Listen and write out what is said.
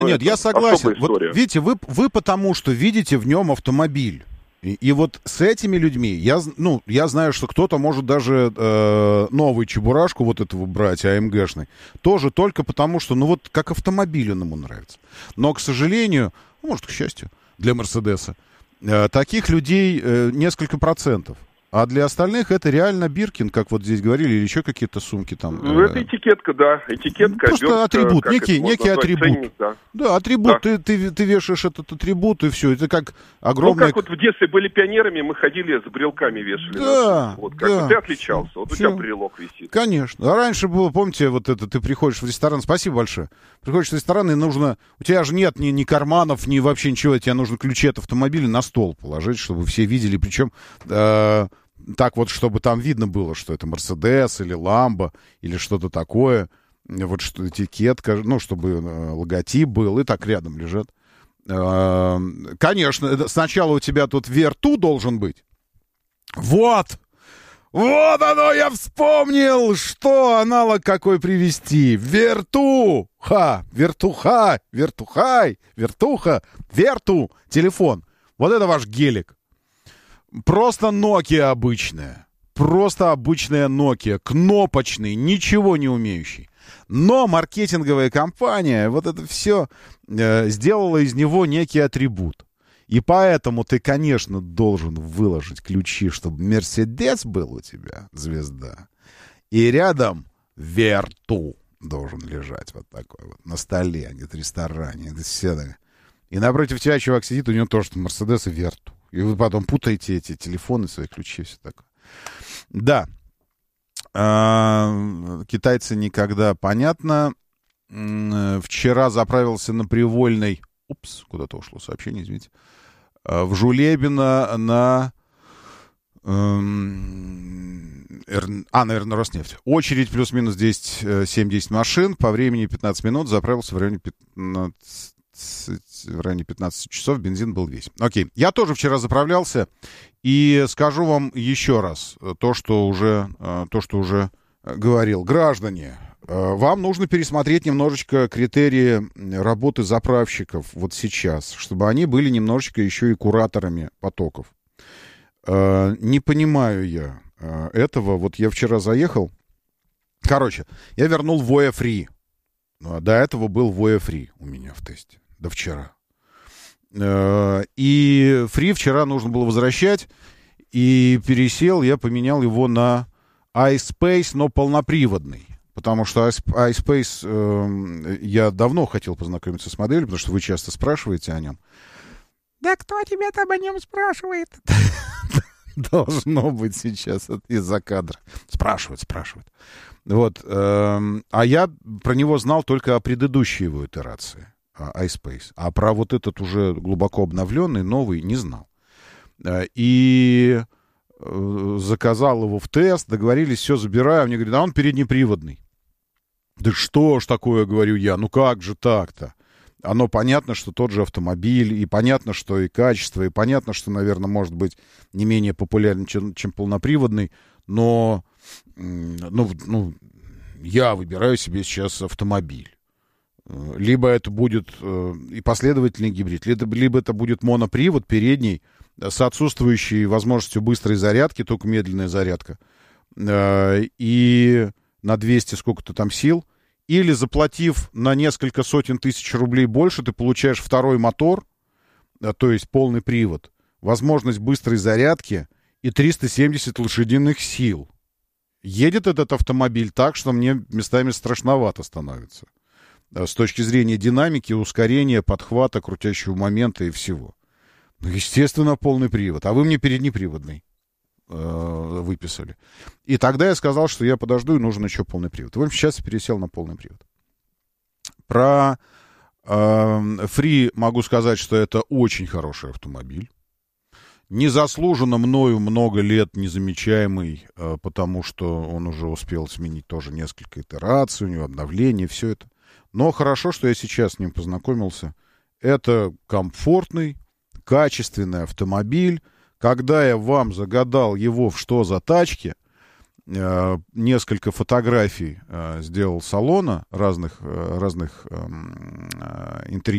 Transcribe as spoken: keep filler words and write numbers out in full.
Нет, я согласен. Вот видите, вы, вы потому что видите в нем автомобиль. И, и вот с этими людьми, я, ну, я знаю, что кто-то может даже э, новую чебурашку вот этого брать, АМГшный, тоже только потому, что, ну вот, как автомобиль он ему нравится. Но, к сожалению, ну, может, к счастью, для Мерседеса, э, таких людей э, несколько процентов. А для остальных это реально Биркин, как вот здесь говорили, или еще какие-то сумки там. Ну, это этикетка, да. Этикетка, просто обертка, атрибут, некий, некий атрибут. Ценник, да. Да, атрибут. Да. Ты, ты, ты вешаешь этот атрибут, и все. Это как огромный... Ну, как вот в детстве были пионерами, мы ходили с брелками вешали. Да, вот, как да. Ты отличался, вот все. У тебя брелок висит. Конечно. А раньше было, помните, вот это, ты приходишь в ресторан, спасибо большое, приходишь в ресторан, и нужно... У тебя же нет ни, ни карманов, ни вообще ничего, тебе нужно ключи от автомобиля на стол положить, чтобы все видели, причем... Э- Так вот, чтобы там видно было, что это Мерседес или Ламбо или что-то такое. Вот что этикетка, ну, чтобы э, логотип был, и так рядом лежат. Э, конечно, сначала у тебя тут Верту должен быть. Вот! Вот оно, я вспомнил, что аналог какой привести. Верту! Ха! Вертуха! Вертухай! Вертуха! Верту! Телефон. Вот это ваш гелик. Просто Nokia обычная. Просто обычная Nokia. Кнопочный, ничего не умеющий. Но маркетинговая компания вот это все э, сделала из него некий атрибут. И поэтому ты, конечно, должен выложить ключи, чтобы Мерседес был у тебя, звезда. И рядом Верту должен лежать вот такой вот на столе, а не в ресторане. Это все так. И напротив тебя чувак сидит, у него тоже Мерседес и Верту. И вы потом путаете эти телефоны, свои ключи, все такое. Да. А, китайцы никогда, понятно. Вчера заправился на Привольной. Упс, куда-то ушло сообщение, извините. В Жулебино на... Эм, а, наверное, Роснефть. Очередь плюс-минус десять-семь-десять машин. По времени пятнадцать минут. Заправился в районе пятнадцать... в районе пятнадцать часов, бензин был весь. Окей, я тоже вчера заправлялся, и скажу вам еще раз то, что уже, то, что уже говорил. Граждане, вам нужно пересмотреть немножечко критерии работы заправщиков вот сейчас, чтобы они были немножечко еще и кураторами потоков. Не понимаю я этого. Вот я вчера заехал. Короче, я вернул Voya Free. До этого был Voya Free у меня в тесте. До вчера. И Free вчера нужно было возвращать. И пересел, я поменял его на iSpace, но полноприводный. Потому что iSpace, э, я давно хотел познакомиться с моделью, потому что вы часто спрашиваете о нем. Да кто тебя там о нем спрашивает? Должно быть сейчас из-за кадра. Спрашивают, спрашивают. Вот. А я про него знал только о предыдущей его итерации, iSpace. А про вот этот уже глубоко обновленный, новый, не знал. И заказал его в тест, договорились, все, забираю. Мне говорят, а он переднеприводный. Да что ж такое, говорю я, ну как же так-то? Оно понятно, что тот же автомобиль, и понятно, что и качество, и понятно, что, наверное, может быть не менее популярен, чем, чем полноприводный, но ну, ну, я выбираю себе сейчас автомобиль. Либо это будет э, и последовательный гибрид, либо, либо это будет монопривод передний с отсутствующей возможностью быстрой зарядки, только медленная зарядка, э, и на двести сколько-то там сил. Или, заплатив на несколько сотен тысяч рублей больше, ты получаешь второй мотор, то есть полный привод, возможность быстрой зарядки и триста семьдесят лошадиных сил. Едет этот автомобиль так, что мне местами страшновато становится. С точки зрения динамики, ускорения, подхвата, крутящего момента и всего. Ну, естественно, полный привод. А вы мне переднеприводный выписали. И тогда я сказал, что я подожду, и нужен еще полный привод. И вот сейчас я пересел на полный привод. Про э, Free могу сказать, что это очень хороший автомобиль. Незаслуженно мною много лет незамечаемый, э, потому что он уже успел сменить тоже несколько итераций, у него обновление, все это. Но хорошо, что я сейчас с ним познакомился. Это комфортный, качественный автомобиль. Когда я вам загадал его в что за тачки, э, несколько фотографий э, сделал салона разных, э, разных э, интерьеров.